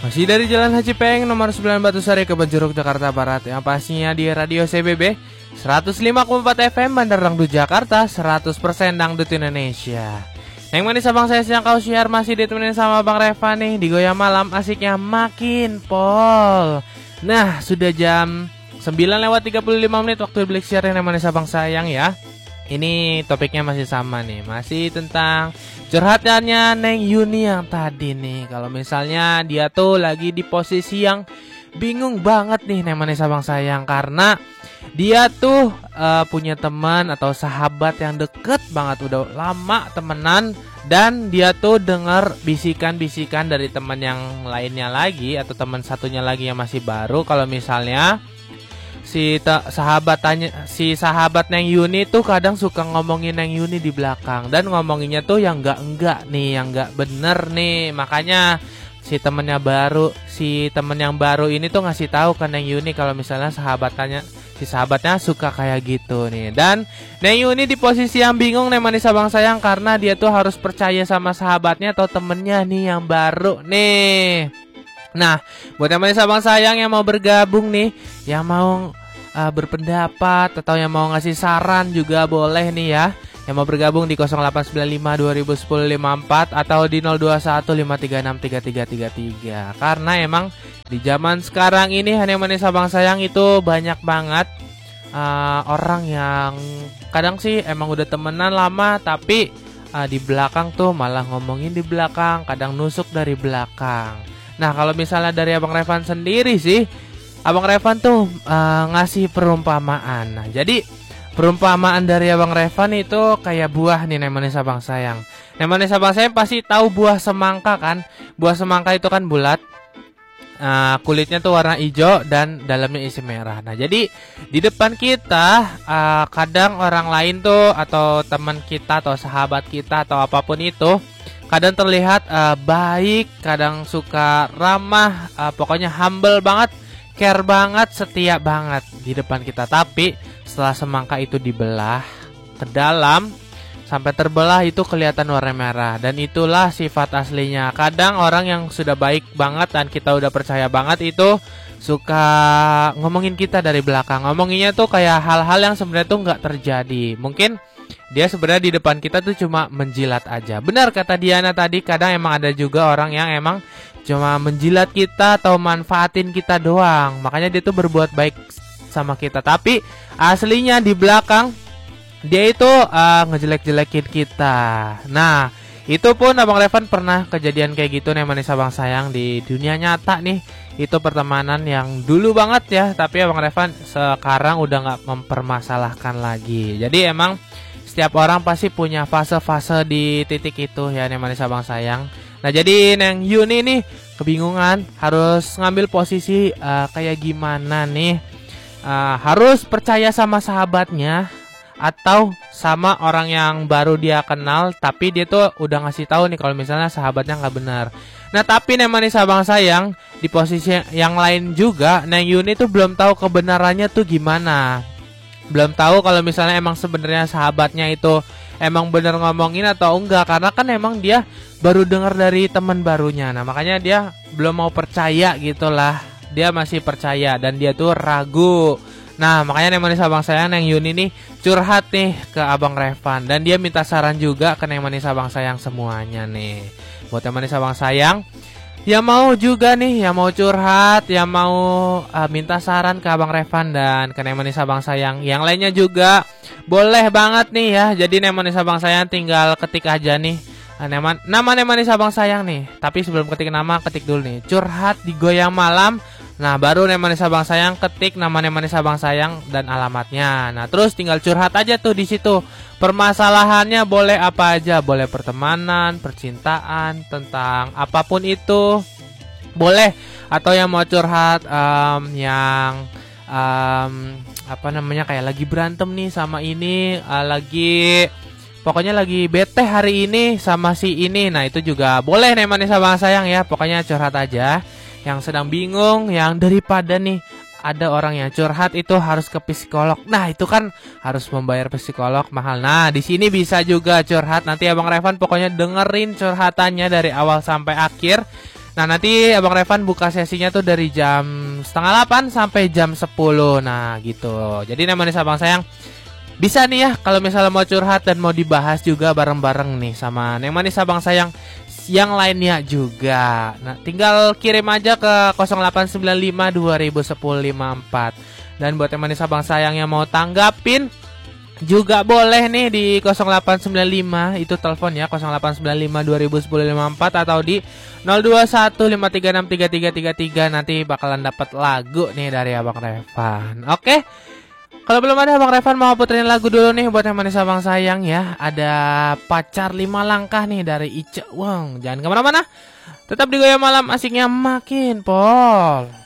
Masih dari Jalan Haji Peng nomor 9 Batusari ke Benjeruk Jakarta Barat. Yang pastinya di Radio CBB 105,4 FM Bandar Dangdut Jakarta, 100% Dangdut Indonesia. Yang manis abang saya siang kau siar masih ditemenin sama Bang Reva nih. Di Goyang Malam asiknya makin pol. Nah sudah jam 9:35 waktu Blik Siar yang manis abang sayang ya. Ini topiknya masih sama nih, masih tentang curhatannya Neng Yuni yang tadi nih. Kalau misalnya dia tuh lagi di posisi yang bingung banget nih Neng manis abang sayang, karena dia tuh punya teman atau sahabat yang deket banget, udah lama temenan, dan dia tuh dengar bisikan-bisikan dari teman yang lainnya lagi atau teman satunya lagi yang masih baru. Kalau misalnya si sahabat Neng Yuni tuh kadang suka ngomongin Neng Yuni di belakang, dan ngomonginnya tuh yang enggak nih, yang enggak bener nih. Makanya si temen yang baru ini tuh ngasih tahu ke Neng Yuni kalau misalnya sahabatnya suka kayak gitu nih. Dan Neng Yuni di posisi yang bingung nih manis abang sayang, karena dia tuh harus percaya sama sahabatnya atau temennya nih yang baru nih. Nah, buat yang manis abang sayang yang mau bergabung nih, yang mau berpendapat atau yang mau ngasih saran juga boleh nih ya. Yang mau bergabung di 0895 2010 54 atau di 0215363333. Karena emang di zaman sekarang ini hanya manis abang sayang itu banyak banget orang yang kadang sih emang udah temenan lama, tapi di belakang tuh malah ngomongin di belakang, kadang nusuk dari belakang. Nah kalau misalnya dari Abang Revan sendiri sih, Abang Revan tuh ngasih perumpamaan. Nah jadi perumpamaan dari Abang Revan itu kayak buah nih Neng manis abang sayang. Neng manis abang sayang pasti tahu buah semangka kan. Buah semangka itu kan bulat, kulitnya tuh warna hijau dan dalamnya isi merah. Nah jadi di depan kita kadang orang lain tuh atau teman kita atau sahabat kita atau apapun itu kadang terlihat baik, kadang suka ramah, pokoknya humble banget, care banget, setia banget di depan kita. Tapi setelah semangka itu dibelah ke dalam sampai terbelah itu kelihatan warna merah, dan itulah sifat aslinya. Kadang orang yang sudah baik banget dan kita udah percaya banget itu suka ngomongin kita dari belakang. Ngomonginnya tuh kayak hal-hal yang sebenarnya tuh nggak terjadi. Mungkin dia sebenarnya di depan kita tuh cuma menjilat aja. Benar kata Diana tadi, kadang emang ada juga orang yang emang cuma menjilat kita atau manfaatin kita doang. Makanya dia tuh berbuat baik sama kita, tapi aslinya di belakang dia itu ngejelek-jelekin kita. Nah itu pun Abang Revan pernah kejadian kayak gitu nih manis abang sayang di dunia nyata nih. Itu pertemanan yang dulu banget ya, tapi Abang Revan sekarang udah gak mempermasalahkan lagi. Jadi emang setiap orang pasti punya fase-fase di titik itu ya nih manis abang sayang. Nah jadi Neng Yuni nih kebingungan harus ngambil posisi kayak gimana nih. Harus percaya sama sahabatnya atau sama orang yang baru dia kenal, tapi dia tuh udah ngasih tahu nih kalau misalnya sahabatnya nggak benar. Nah tapi Neng manis abang sayang di posisi yang lain juga, Neng Yuni tuh belum tahu kebenarannya tuh gimana. Belum tahu kalau misalnya emang sebenarnya sahabatnya itu emang bener ngomongin atau enggak, karena kan emang dia baru dengar dari teman barunya. Nah makanya dia belum mau percaya gitulah. Dia masih percaya dan dia tuh ragu. Nah makanya Neng manis abang sayang Neng Yuni nih curhat nih ke Abang Revan, dan dia minta saran juga ke Neng manis abang sayang semuanya nih. Buat Neng manis abang sayang yang mau juga nih, yang mau curhat, yang mau minta saran ke Abang Revan dan ke Neng manis abang sayang yang lainnya juga boleh banget nih ya. Jadi Neng manis abang sayang tinggal ketik aja nih nama Neng manis abang sayang nih. Tapi sebelum ketik nama, ketik dulu nih curhat di Goyang Malam. Nah baru Neng manis abang sayang ketik nama Neng manis abang sayang dan alamatnya. Nah terus tinggal curhat aja tuh di situ. Permasalahannya boleh apa aja, boleh pertemanan, percintaan, tentang apapun itu boleh. Atau yang mau curhat yang apa namanya kayak lagi berantem nih sama ini, pokoknya lagi bete hari ini sama si ini. Nah itu juga boleh Neng manis abang sayang ya. Pokoknya curhat aja yang sedang bingung, yang daripada nih ada orang yang curhat itu harus ke psikolog. Nah itu kan harus membayar psikolog mahal. Nah di sini bisa juga curhat. Nanti Abang Revan pokoknya dengerin curhatannya dari awal sampai akhir. Nah, nanti Abang Revan buka sesinya tuh dari jam setengah 8 sampai jam 10. Nah, gitu. Jadi namanya Sabang Sayang bisa nih ya kalau misalnya mau curhat dan mau dibahas juga bareng-bareng nih sama Neng Manis Sabang Sayang yang lainnya juga. Nah, tinggal kirim aja ke 0895 2010 54. Dan buat Neng Manis Sabang Sayang yang mau tanggapin juga boleh nih di 0895 itu telepon ya 0895 2010 54 atau di 0215363333 nanti bakalan dapat lagu nih dari Abang Revan. Oke. Kalau belum ada Abang Revan mau puterin lagu dulu nih buat yang manis Abang Sayang ya. Ada Pacar 5 Langkah nih dari Ice Wong. Jangan kemana-mana. Tetap di Goyang Malam asiknya makin pol.